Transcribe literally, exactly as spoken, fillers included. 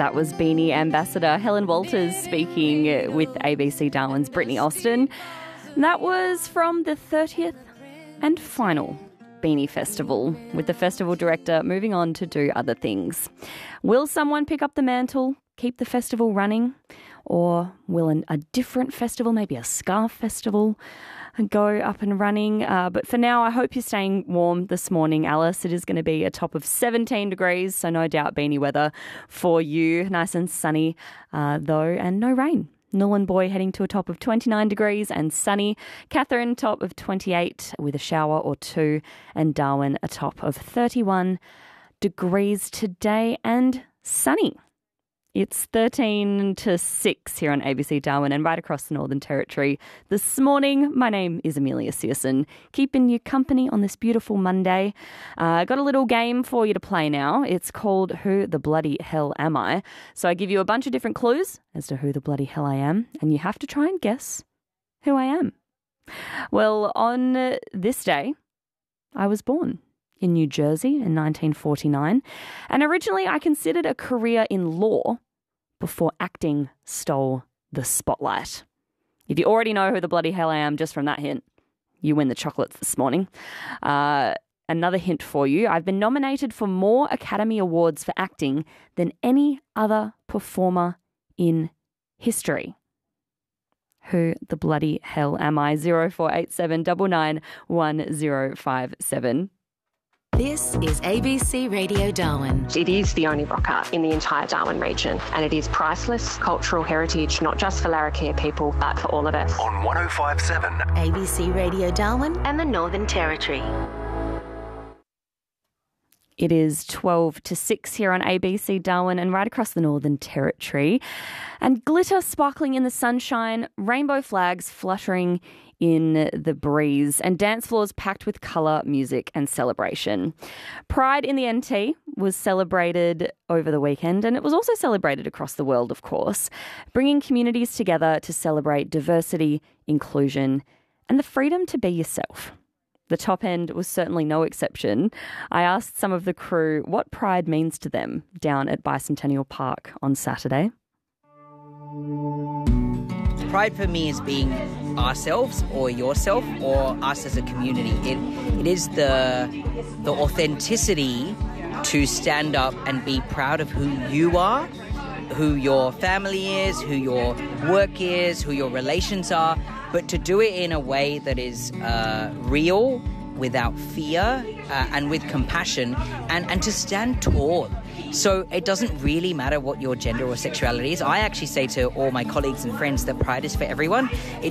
That was Beanie Ambassador Helen Walters speaking with A B C Darwin's Brittany Austin. That was from the thirtieth and final Beanie Festival, with the festival director moving on to do other things. Will someone pick up the mantle, keep the festival running, or will an, a different festival, maybe a scarf festival, go up and running? Uh, but for now, I hope you're staying warm this morning, Alice. It is going to be a top of seventeen degrees, so no doubt beanie weather for you. Nice and sunny, uh, though, and no rain. Nhulunbuy heading to a top of twenty-nine degrees and sunny. Katherine, top of twenty-eight with a shower or two. And Darwin, a top of thirty-one degrees today and sunny. It's thirteen to six here on A B C Darwin and right across the Northern Territory this morning. My name is Amelia Searson, keeping you company on this beautiful Monday. I uh, got a little game for you to play now. It's called Who the Bloody Hell Am I? So I give you a bunch of different clues as to who the bloody hell I am, and you have to try and guess who I am. Well, on this day, I was born in New Jersey in nineteen forty-nine, and originally I considered a career in law before acting stole the spotlight. If you already know who the bloody hell I am just from that hint, you win the chocolates this morning. Uh, another hint for you, I've been nominated for more Academy Awards for acting than any other performer in history. Who the bloody hell am I? zero four eight seven nine nine one zero five seven. This is A B C Radio Darwin. It is the only rock art in the entire Darwin region, and it is priceless cultural heritage, not just for Larrakia people, but for all of us. On one oh five point seven. A B C Radio Darwin and the Northern Territory. It is twelve to six here on A B C Darwin and right across the Northern Territory. And glitter sparkling in the sunshine, rainbow flags fluttering in the breeze, and dance floors packed with colour, music and celebration. Pride in the N T was celebrated over the weekend, and it was also celebrated across the world, of course, bringing communities together to celebrate diversity, inclusion and the freedom to be yourself. The top end was certainly no exception. I asked some of the crew what pride means to them down at Bicentennial Park on Saturday. Pride for me is being ourselves or yourself or us as a community. It it is the the authenticity to stand up and be proud of who you are, who your family is, who your work is, who your relations are, but to do it in a way that is uh, real, without fear, uh, and with compassion, and, and to stand tall. So it doesn't really matter what your gender or sexuality is. I actually say to all my colleagues and friends that pride is for everyone. It